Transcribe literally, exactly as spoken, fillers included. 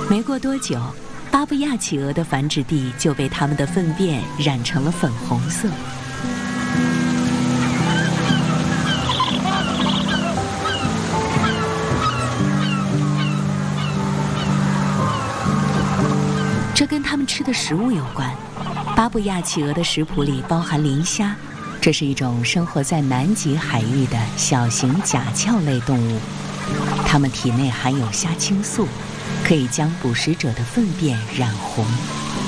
没过多久，巴布亚企鹅的繁殖地就被它们的粪便染成了粉红色。这跟它们吃的食物有关。巴布亚企鹅的食谱里包含磷虾，这是一种生活在南极海域的小型甲壳类动物。它们体内含有虾青素，可以将捕食者的粪便染红。